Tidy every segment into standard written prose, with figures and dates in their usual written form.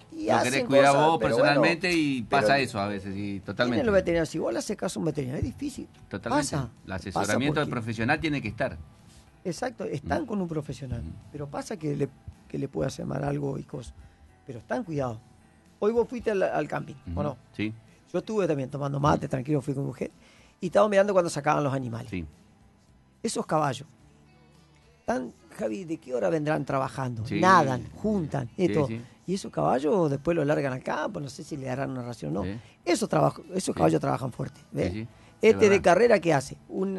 Y lo querés cuidar vos personalmente, bueno, y pasa eso a veces, y totalmente. Los veterinarios, si vos le haces caso a un veterinario, es difícil. Totalmente. El asesoramiento del profesional tiene que estar. Exacto, están con un profesional, pero pasa que le puede hacer mal algo y cosas. Pero están cuidados. Hoy vos fuiste al camping, ¿o no? Sí. Yo estuve también tomando mate, tranquilo, fui con mi mujer, y estaba mirando cuando sacaban los animales. Sí. Esos caballos, Javi, ¿de qué hora vendrán trabajando? Sí. Nadan, juntan, todo. Sí. Y esos caballos después los largan al campo, no sé si le darán una ración o no. Sí. Esos caballos trabajan fuerte. ¿Ves? Sí. De carrera, ¿qué hace?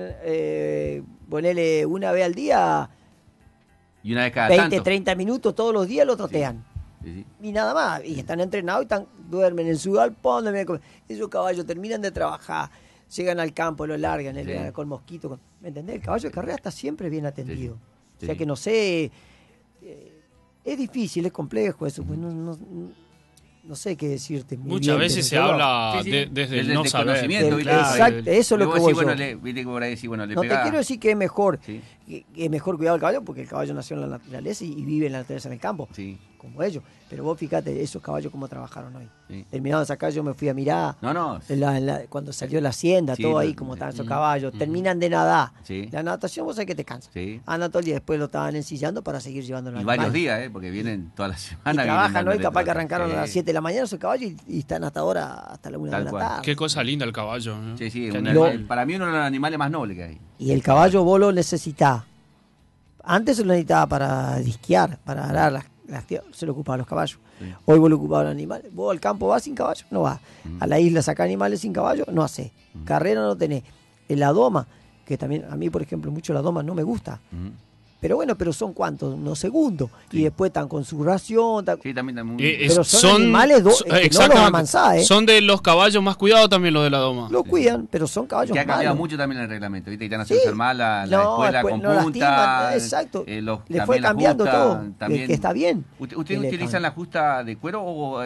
Ponele una vez al día, y una vez cada 20, tanto. 30 minutos todos los días lo trotean. Sí. Y nada más. Y están entrenados y duermen en su galpón. Esos caballos terminan de trabajar, llegan al campo, lo largan, con mosquitos. ¿Me entendés? El caballo de carrera está siempre bien atendido. O sea que no sé, es difícil, es complejo eso, pues no sé qué decirte. Muchas veces se habla desde el no saber. Exacto, eso es lo que voy yo. No te quiero decir que es mejor, que es mejor cuidar al caballo, porque el caballo nació en la naturaleza y vive en la naturaleza en el campo, como ellos. Pero vos fíjate, esos caballos cómo trabajaron hoy. Terminado de sacar, yo me fui a mirar cuando salió la hacienda, todo ahí, como estaban esos caballos. Terminan de nadar. La natación, vos sabés que te cansa. Anda todo el día, después lo estaban ensillando para seguir llevándolo al varios días, porque vienen toda la semana. Y trabajan hoy, capaz que arrancaron a las 7 de la mañana esos caballos y están hasta ahora, hasta la 1 de la tarde. Qué cosa linda el caballo, ¿no? Para mí uno de los animales más nobles que hay. Y el caballo vos lo necesitás. Antes se lo necesitaba para disquear, para arar las tierras, se lo ocupaban los caballos. Hoy vos lo ocupabas los animales. Vos al campo vas sin caballo, no vas. A la isla sacar animales sin caballo, no hacés. Carrera no tenés. En la doma, que también a mí, por ejemplo, mucho la doma no me gusta. Pero bueno, son ¿cuántos? Unos segundos. Y después están con su ración. También. Pero son animales no los amansás, Son de los caballos más cuidados también los de la doma. Lo cuidan, pero son caballos malos. Que ha cambiado mucho también el reglamento. ¿Viste? Y están haciendo mal la escuela con punta. Exacto. Le fue cambiando todo. Que está bien. ¿Ustedes utilizan la justa de cuero o...?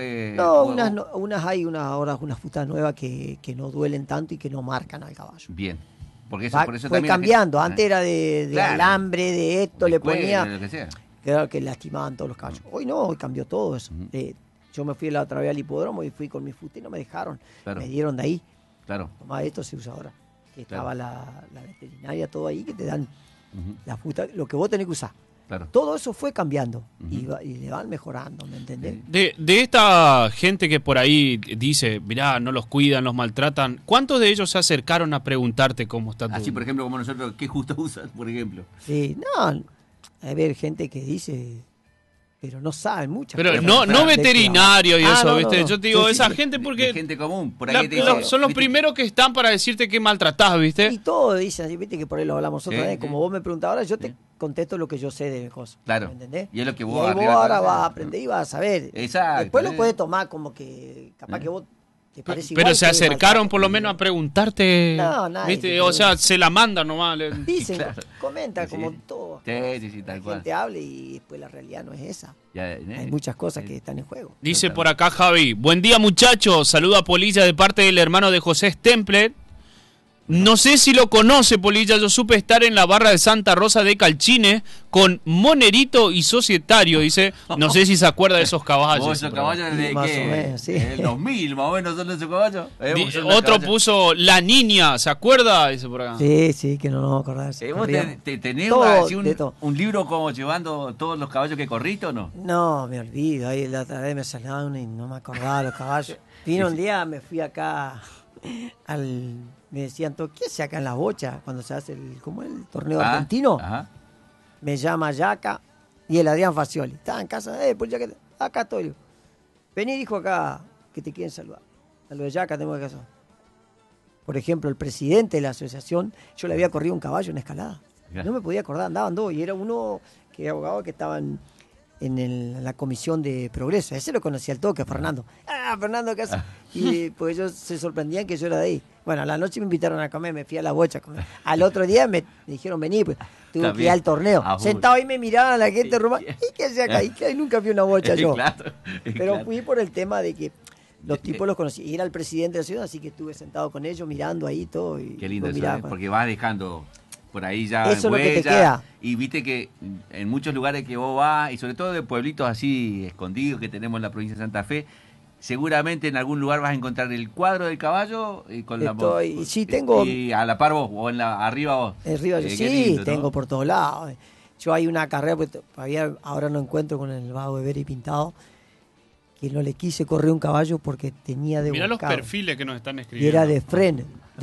Hay unas justas nuevas que no duelen tanto y que no marcan al caballo. Bien. Porque por eso fue también cambiando. Antes era de alambre, de esto, le ponía. Lo que sea. Claro que lastimaban todos los caballos. Hoy no, hoy cambió todo eso. Yo me fui la otra vez al hipódromo y fui con mi fusta y no me dejaron. Me dieron de ahí. Claro. Tomá, esto se usa ahora. Estaba la veterinaria, todo ahí que te dan la fusta, lo que vos tenés que usar. Claro. Todo eso fue cambiando y le van mejorando, ¿me entendés? De esta gente que por ahí dice, mirá, no los cuidan, los maltratan, ¿cuántos de ellos se acercaron a preguntarte cómo está todo? Así, por ejemplo, como nosotros, ¿qué justo usan, por ejemplo? Sí, no, a ver, gente que dice, pero no saben muchas pero cosas. no veterinario y eso, ¿viste? No. Yo te digo, Sí, esa gente porque... gente común, por ahí te dice, son los ¿viste? primeros que están para decirte que maltratás, ¿viste? Y todo dicen así, viste que por ahí lo hablamos otra vez. Como vos me preguntabas ahora, yo te contesto lo que yo sé de cosas. Claro. ¿Me entendés? Y es lo que y vos, ahí vos ahora vas a aprender y vas a saber. Exacto. Después lo podés tomar como que capaz que vos te parece igual. Pero se acercaron por lo menos a preguntarte. No, nadie. ¿Viste? O sea, se la mandan nomás. Dicen, comenta como todo. Sí, tal cual. La gente habla y después la realidad no es esa. Hay muchas cosas que están en juego. Dice por acá Javi, buen día muchachos, saluda a Polilla de parte del hermano de José Stempler. No sé si lo conoce, Polilla, yo supe estar en la barra de Santa Rosa de Calchines con Monerito y Societario, dice, no sé si se acuerda de esos caballos. ¿Esos caballos de más qué? O menos, sí. El 2000, más o menos son esos caballos. Otro puso La Niña, ¿se acuerda? Dice por acá. Sí, que no nos vamos a acordar. ¿Vos tenés un libro como llevando todos los caballos que corriste o no? No, me olvido, ahí la otra vez me salieron y no me acordaba de los caballos. Vino un día, me fui acá me decían, ¿qué se acá en las bochas cuando se hace el torneo argentino? Ajá. Me llama Yaca y el Adrián Facioli. Estaba en casa, pues ya que acá estoy. Vení, dijo acá, que te quieren saludar. A lo de Yaca tengo que hacer. Por ejemplo, el presidente de la asociación, yo le había corrido un caballo en escalada. No me podía acordar, andaban dos, y era uno que era abogado que estaba en la comisión de progreso. Ese lo conocía al toque, Fernando. Fernando, ¿qué hace? Y pues ellos se sorprendían que yo era de ahí. Bueno, a la noche me invitaron a comer, me fui a la bocha a comer. Al otro día me dijeron, vení, pues tuve que ir al torneo. Sentado ahí me miraban la gente rumana. ¿Y qué hacía acá? Y que nunca fui a una bocha yo. Pero fui por el tema de que los tipos los conocí. Y era el presidente de la ciudad, así que estuve sentado con ellos mirando ahí todo. Y qué lindo eso, porque vas dejando por ahí ya eso es lo que te queda. Y viste que en muchos lugares que vos vas, y sobre todo de pueblitos así escondidos que tenemos en la provincia de Santa Fe, seguramente en algún lugar vas a encontrar el cuadro del caballo con sí, tengo. Y a la par vos, o arriba vos. Arriba yo, sí, lindo, tengo, ¿no? Por todos lados. Yo hay una carrera, pues, todavía ahora no encuentro con el vago de Vera y Pintado, que no le quise correr un caballo porque tenía de Mirá buscado. Los perfiles que nos están escribiendo. Y era de freno,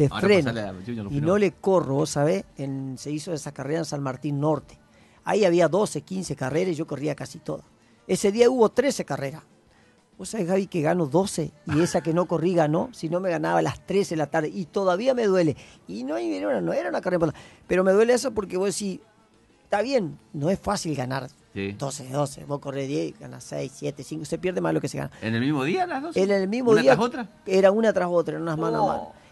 y no le corro, vos sabés, se hizo esa carrera en San Martín Norte. Ahí había 12, 15 carreras y yo corría casi todas. Ese día hubo 13 carreras. Vos sabés, Javi, que gano 12 y esa que no corrí ganó, si no me ganaba a las 13 de la tarde y todavía me duele. Y no era una carrera, pero me duele eso porque vos decís, está bien, no es fácil ganar. Sí. 12, vos corres 10, ganas 6, 7, 5, se pierde más lo que se gana. ¿En el mismo día las 12? En el mismo día. ¿Una tras otra? Era una tras otra, en unas mano a mano.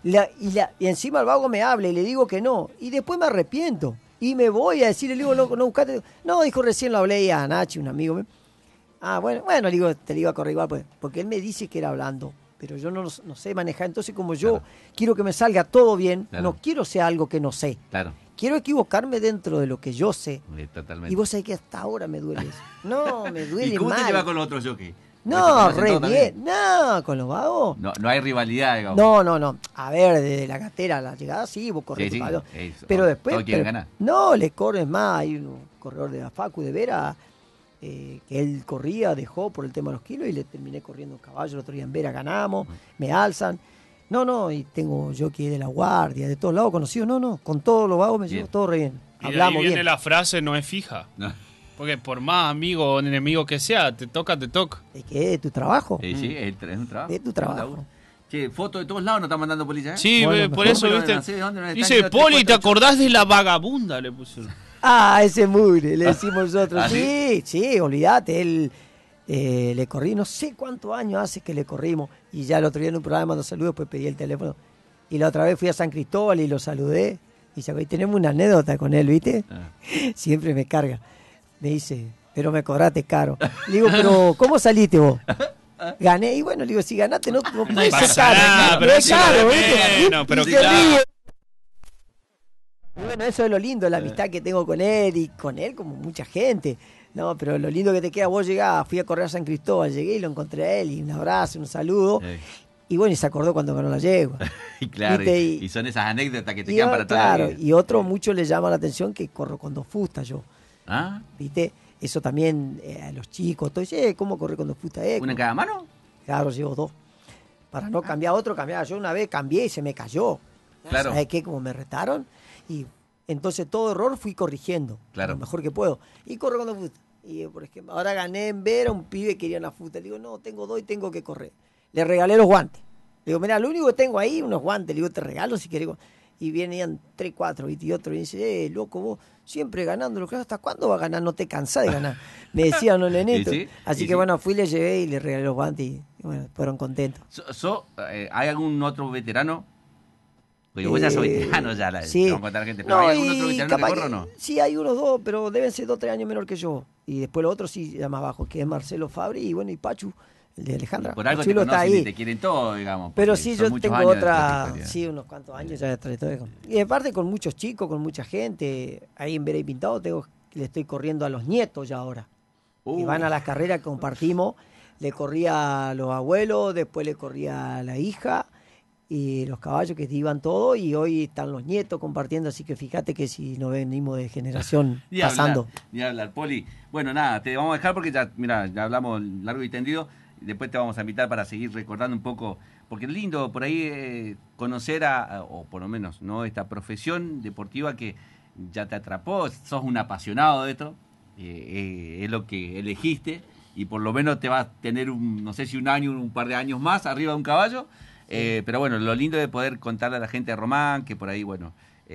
Y encima el vago me habla y le digo que no. Y después me arrepiento. Y me voy a decirle, le digo, loco, no buscate. No, dijo, recién lo hablé a Nachi, un amigo mío. Bueno, le digo, te lo iba a correr igual, pues, porque él me dice que era hablando. Pero yo no sé manejar. Entonces, como yo quiero que me salga todo bien, no quiero ser algo que no sé. Claro. Quiero equivocarme dentro de lo que yo sé. Totalmente. Y vos sabés que hasta ahora me duele eso. No, me duele mal. ¿Y cómo te llevas con los otros jockeys? No, re bien. No, con los vagos. No hay rivalidad, digamos. No. A ver, desde la gatera a la llegada, sí, vos corres tu caballo. Pero después. Todos quieren ganar. No, le corres más. Hay un corredor de la Facu de Vera que él corría, dejó por el tema de los kilos y le terminé corriendo un caballo. El otro día en Vera ganamos, me alzan. No, y tengo jockey de la guardia, de todos lados conocidos. No, con todos los vagos me llevo todo re bien. Hablamos ahí viene bien. La frase no es fija. No. Porque por más amigo o enemigo que sea, te toca. Es que es tu trabajo. Sí, es un trabajo. Es tu trabajo. Che, fotos de todos lados nos están mandando policía, ¿eh? Sí, bueno, por eso, ¿viste? No sé dónde dice, Poli, ¿te acordás de la vagabunda? Le pusieron. Ese mugre, le decimos nosotros. Sí, olvídate, él le corrí, no sé cuántos años hace que le corrimos. Y ya el otro día en un programa mandó saludos, después pedí el teléfono. Y la otra vez fui a San Cristóbal y lo saludé. Y tenemos una anécdota con él, ¿viste? Siempre me carga. Me dice, pero me cobraste caro. Le digo, pero ¿cómo saliste vos? Gané. Y bueno, le digo, si ganaste no puede ser caro. Pero es caro, ¿viste? Pero claro. Bueno, eso es lo lindo, la amistad que tengo con él y con él como mucha gente. No, pero lo lindo que te queda, vos llegás, fui a correr a San Cristóbal, llegué y lo encontré a él, y un abrazo, un saludo. Y bueno, y se acordó cuando ganó la yegua. Y claro, y son esas anécdotas que te quedan para toda la vida. Y otro mucho le llama la atención que corro con 2 fustas yo. ¿Viste? Eso también a los chicos, todo dice, ¿cómo correr con 2 fustas? ¿Una en cada mano? Claro, llevo 2. Para no cambiar otro, cambiaba. Yo una vez cambié y se me cayó. Claro. ¿Sabes qué? Como me retaron. Y entonces todo error fui corrigiendo. Lo mejor que puedo. Y corro con 2 fustas. Y por ejemplo, ahora gané en Vera, un pibe quería una fusta. Le digo, no, tengo 2 y tengo que correr. Le regalé los guantes. Le digo, mira, lo único que tengo ahí, unos guantes. Le digo, te regalo si querés. Y venían 3, 4, y otro. Y dice, loco, vos siempre ganando. ¿Hasta cuándo vas a ganar? No te cansás de ganar. Me decían los nenitos. Así que bueno, fui, le llevé y le regalé los guantes. Y bueno, fueron contentos. ¿Hay algún otro veterano? Porque vos ya sos veterano ya. Vamos a contar a la gente. ¿Pero hay algún otro veterano que corra o no? Sí, hay unos 2, pero deben ser 2, 3 años menor que yo. Y después los otros sí, ya más bajo, que es Marcelo Fabri y bueno, y Pachu. El de Alejandra. Y por algo te conocen y te quieren todo, digamos. Pero sí, yo tengo otra, sí, unos cuantos años ya de trayectoria. Y aparte con muchos chicos, con mucha gente. Ahí en Vera y Pintado le estoy corriendo a los nietos ya ahora. Que van a las carreras que compartimos. Le corría a los abuelos, después le corría a la hija y los caballos que iban todos. Y hoy están los nietos compartiendo. Así que fíjate que si no venimos de generación pasando. Ni hablar, Poli. Bueno, nada, te vamos a dejar porque ya, mira, ya hablamos largo y tendido. Después te vamos a invitar para seguir recordando un poco, porque es lindo por ahí conocer o por lo menos, ¿no? Esta profesión deportiva que ya te atrapó, sos un apasionado de esto, es lo que elegiste y por lo menos te vas a tener, no sé si un año, un par de años más arriba de un caballo, pero bueno, lo lindo de poder contarle a la gente de Román, que por ahí, bueno,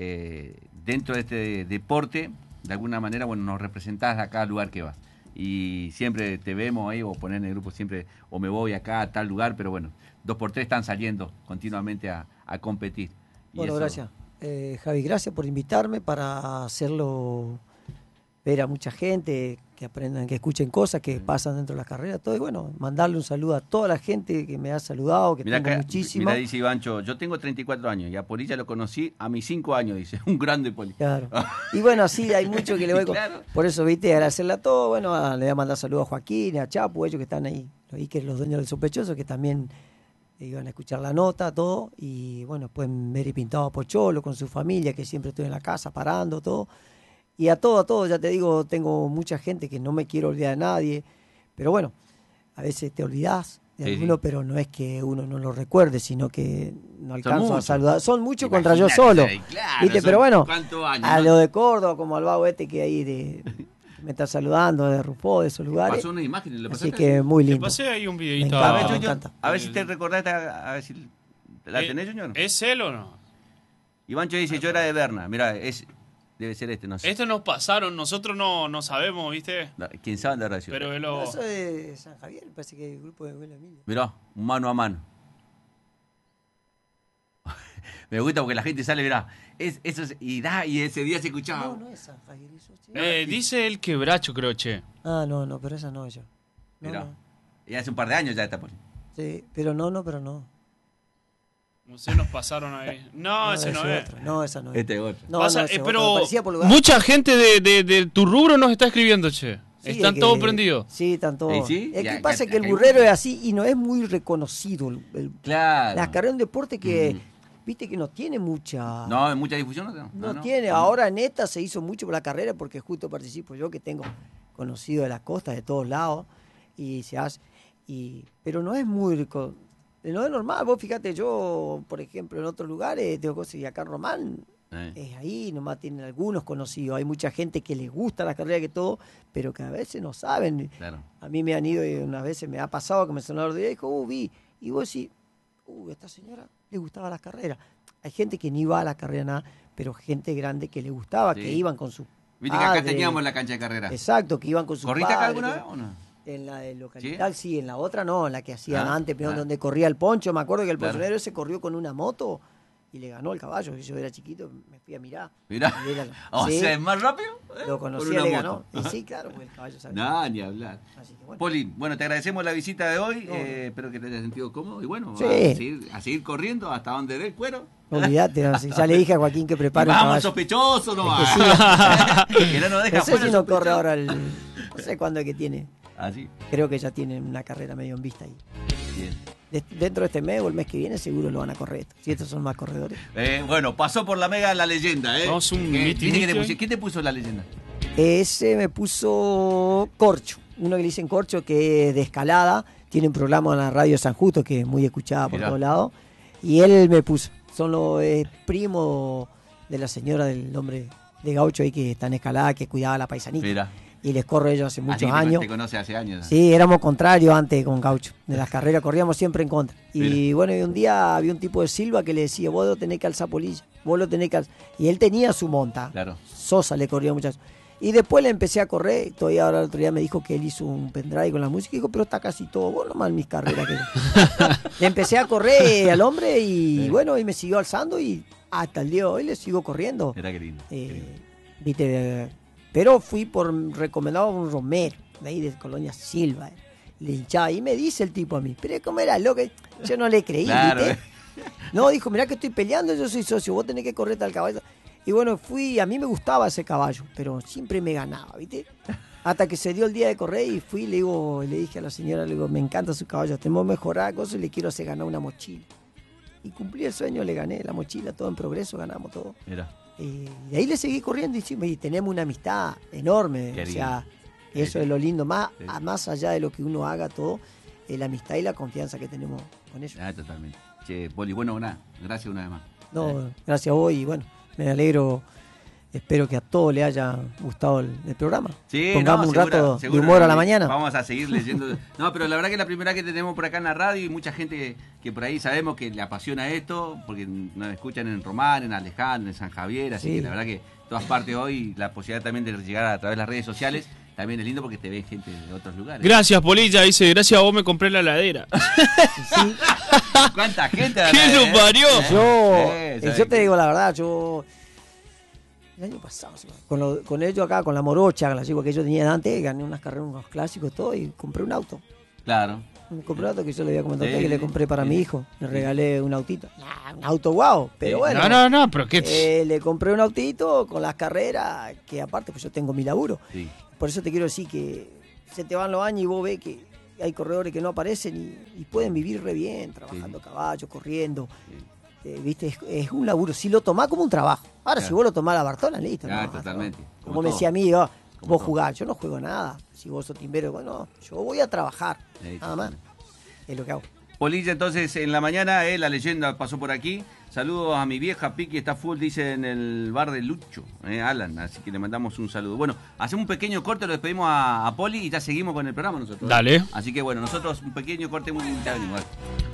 dentro de este deporte, de alguna manera, bueno, nos representás a cada lugar que vas. Y siempre te vemos ahí, o poner en el grupo siempre, o me voy acá a tal lugar, pero bueno, 2x3 están saliendo continuamente a competir. Y bueno, gracias. Javi, gracias por invitarme para hacerlo ver a mucha gente, que aprendan, que escuchen cosas que pasan dentro de las carreras, todo. Y bueno, mandarle un saludo a toda la gente que me ha saludado, que Mirá tengo muchísimo. Mirá, dice Ivancho, yo tengo 34 años y a Polilla lo conocí a mis 5 años, dice. Un grande Poli. Claro. Y bueno, sí, hay mucho que le voy Claro. Por eso, viste, agradecerle a todos. Bueno, le voy a mandar saludos a Joaquín, a Chapu, ellos que están ahí, que los dueños del Sospechoso, que también iban a escuchar la nota, todo. Y bueno, pueden ver y pintado a Pocholo con su familia, que siempre estoy en la casa parando, todo. Y a todo, ya te digo, tengo mucha gente que no me quiero olvidar de nadie. Pero bueno, a veces te olvidás de alguno, pero no es que uno no lo recuerde, sino que no alcanzo a saludar. Son muchos contra yo solo. Claro, ¿viste? Pero bueno, años, a ¿no? lo de Córdoba, como al vago que ahí me está saludando, de Rufó, de esos lugares. Pasó una imagen, ¿le Así pasaste? que muy Te lindo. pasé ahí un videito. Me encanta. A ver si te recordás, a ver si la tenés, Junior. ¿Es él o no? Ivancho dice, yo era de Berna. Mirá, debe ser no sé. Estos nos pasaron, nosotros no sabemos, ¿viste? ¿Quién sabe de radio? Pero Eso es de San Javier, parece que el grupo de Abuela Emilia. Mirá, un mano a mano. Me gusta porque la gente sale, mirá, eso es, y ese día se escuchaba. No es San Javier, eso, sí. dice el quebracho, creo, che. No, pero esa no es yo. No, Mirá, no. y hace un par de años ya está Poli. Sí, pero no. No sé, nos pasaron ahí. No, ese no es. Otro. No, esa no es. Este es otro. No, Pasa, ese pero otro. Parecía por lugar. mucha gente de tu rubro nos está escribiendo, che. Sí, Están que- todos prendidos. Sí, están todos. ¿Sí? Es Ya, que pasa ya, que el ya, burrero es así y no es muy reconocido. Claro. La carrera de un deporte que, viste, que no tiene mucha... No, hay mucha difusión. No tiene. Ahora en esta se hizo mucho por la carrera porque justo participo yo, que tengo conocido de las costas de todos lados, y se hace. Pero no es muy... No es normal. Vos fíjate, yo, por ejemplo, en otros lugares tengo cosas, y acá en Román es ahí, nomás tienen algunos conocidos. Hay mucha gente que les gusta la carrera, que todo, pero que a veces no saben. Claro. A mí me han ido y unas veces me ha pasado que me sonó el día y dijo, vi. Y vos decís, a esta señora le gustaba las carreras. Hay gente que ni iba a la carrera nada, pero gente grande que le gustaba, Sí. que iban con su Viste que acá teníamos la cancha de carrera. Exacto, que iban con su ¿Corriste acá padre, alguna que- vez o no? En la de localidad, sí, en la otra no, en la que hacían Ah, antes, pero ah. donde corría el Poncho. Me acuerdo que el Claro. ponchonero ese corrió con una moto y le ganó el caballo. Yo era chiquito, me fui a mirar. Mirá. Y era- O sí, sea, es más rápido. lo Con conocía, una le moto. ganó. Y sí, claro, porque el caballo sabía. No, ni hablar. Así que bueno. Poli, bueno, te agradecemos la visita de hoy. No. Espero que te hayas sentido cómodo. Y bueno, Sí. a seguir corriendo hasta donde dé el cuero. Olvídate, así, ya le dije a Joaquín que Y prepare un vamos, caballo. sospechoso, no Es que va. Que no nos deja No sé fuera si no sospechoso. corre ahora no sé cuándo es que tiene. Así. Creo que ya tiene una carrera medio en vista ahí. Bien. Dentro de este mes o el mes que viene seguro lo van a correr. Si estos son más corredores. Bueno, pasó por la mega la leyenda, ¿eh? Vamos un ¿Qué- miti-miti viste que te ahí. puso- ¿Quién te puso la leyenda? Ese me puso Corcho, uno que le dicen Corcho, que es de escalada, tiene un programa en la radio San Justo que es muy escuchada por Mirá. todos lados, y él me puso, son los primos de la señora del hombre de gaucho ahí que está en escalada, que cuidaba a la paisanita, Mira. y les corro ellos hace Así muchos que años. te conoce hace años. Sí, éramos contrarios antes con Gaucho. De las carreras corríamos siempre en contra. Y Mira. bueno, y un día había un tipo de Silva que le decía, vos lo tenés que alzar polilla, vos lo tenés que alzar. Y él tenía su monta. Claro. Sosa le corría muchachos. Y después le empecé a correr, y todavía ahora el otro día me dijo que él hizo un pendrive con la música, y dijo, pero está casi todo, vos nomás en mis carreras. Le empecé a correr al hombre y Sí. bueno, y me siguió alzando y hasta el día de hoy le sigo corriendo. Era que lindo. Viste, pero fui por recomendado a un Romero, de ahí de Colonia Silva, le hinchaba, y me dice el tipo a mí, pero ¿cómo era loco? Yo no le creí, Claro, ¿viste? No, dijo, mirá que estoy peleando, yo soy socio, vos tenés que correr tal caballo. Y bueno, fui, a mí me gustaba ese caballo, pero siempre me ganaba, ¿viste? Hasta que se dio el día de correr y fui, le dije a la señora, le digo, me encanta su caballo, tenemos que mejorar cosas y le quiero hacer ganar una mochila. Y cumplí el sueño, le gané la mochila, todo en progreso, ganamos todo. Mira. Y de ahí le seguí corriendo y tenemos una amistad enorme. Qué O sea, lindo. eso es lo lindo, más, Sí. más allá de lo que uno haga, todo, la amistad y la confianza que tenemos con ellos. Totalmente. Che, Poli, bueno, gracias una vez más. No, gracias a vos y bueno, me alegro. Espero que a todos les haya gustado el programa. Sí, Pongamos no, un seguro, rato seguro, de humor a la sí. mañana. Vamos a seguir leyendo. No, pero la verdad que es la primera que tenemos por acá en la radio y mucha gente que por ahí sabemos que le apasiona esto, porque nos escuchan en Román, en Alejandro, en San Javier, así Sí. que la verdad que todas partes hoy, la posibilidad también de llegar a través de las redes sociales, también es lindo porque te ve gente de otros lugares. Gracias, Polilla. Dice, gracias a vos me compré la heladera. Sí. ¿Cuánta gente? ¿Quién lo parió? Yo, ¿sabes yo te qué? digo la verdad, yo El año pasado, sí. Con ellos acá, con la morocha, la yegua que yo tenía antes, gané unas carreras, unos clásicos, todo, y compré un auto. Claro. Un auto que yo le había comentado a Sí, usted que le compré para mi hijo. Le regalé un autito. Un auto guau, pero bueno. No, pero qué... Le compré un autito con las carreras, que aparte pues yo tengo mi laburo. Sí. Por eso te quiero decir que se te van los años y vos ves que hay corredores que no aparecen y pueden vivir re bien, trabajando caballo, corriendo. ¿Viste? Es un laburo. Si lo tomás como un trabajo. Ahora, si vos lo tomás a la Bartola, listo. Claro, ¿no? totalmente. Como me decía a mí, vos jugás. Yo no juego nada. Si vos sos timbero, bueno, yo voy a trabajar. Nada más. Es lo que hago. Polilla, entonces, en la mañana, la leyenda pasó por aquí. Saludos a mi vieja Piqui, está full, dice, en el bar de Lucho, Alan, así que le mandamos un saludo. Bueno, hacemos un pequeño corte, lo despedimos a Poli y ya seguimos con el programa nosotros. Dale. Así que bueno, nosotros un pequeño corte muy limitado.